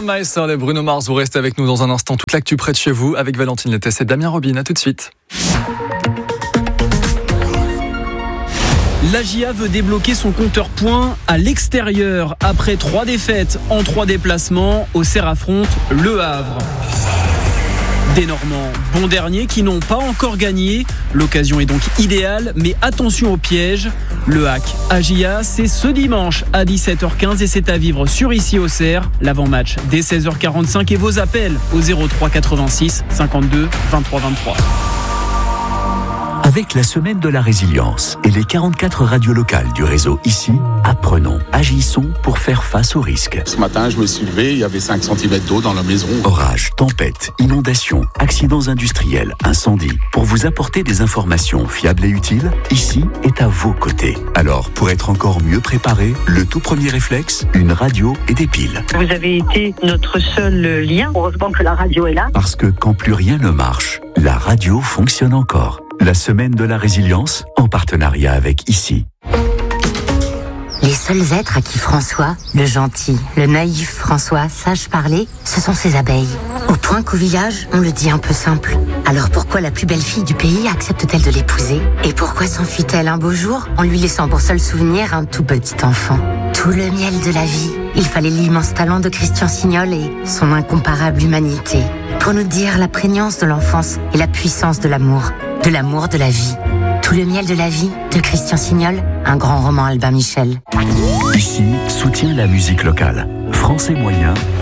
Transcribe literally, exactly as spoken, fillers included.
Around My Soul et Bruno Mars, vous restez avec nous dans un instant. Toute l'actu près de chez vous avec Valentine Lettès et Damien Robin. À tout de suite. L'A J A veut débloquer son compteur points à l'extérieur. Après trois défaites en trois déplacements, Auxerre affronte Le Havre. Des Normands, bons derniers qui n'ont pas encore gagné. L'occasion est donc idéale, mais attention au piège. Le Hack A J A, c'est ce dimanche à dix-sept heures quinze et c'est à vivre sur Ici Auxerre. L'avant-match dès seize heures quarante-cinq et vos appels au zéro trois quatre-vingt-six cinquante-deux vingt-trois vingt-trois. Avec la semaine de la résilience et les quarante-quatre radios locales du réseau Ici, apprenons, agissons pour faire face aux risques. Ce matin, je me suis levé, il y avait cinq centimètres d'eau dans la maison. Orages, tempêtes, inondations, accidents industriels, incendies. Pour vous apporter des informations fiables et utiles, Ici est à vos côtés. Alors, pour être encore mieux préparé, le tout premier réflexe, une radio et des piles. Vous avez été notre seul lien. Heureusement que la radio est là. Parce que quand plus rien ne marche, la radio fonctionne encore. La semaine de la résilience, en partenariat avec Ici. Les seuls êtres à qui François, le gentil, le naïf François, sache parler, ce sont ses abeilles. Au point qu'au village, on le dit un peu simple. Alors pourquoi la plus belle fille du pays accepte-t-elle de l'épouser ? Et pourquoi s'enfuit-elle un beau jour en lui laissant pour seul souvenir un tout petit enfant ? Tout le miel de la vie. Il fallait l'immense talent de Christian Signol et son incomparable humanité pour nous dire la prégnance de l'enfance et la puissance de l'amour. De l'amour de la vie. Tout le miel de la vie de Christian Signol, un grand roman Albin Michel. Ici, soutient la musique locale. Français moyen,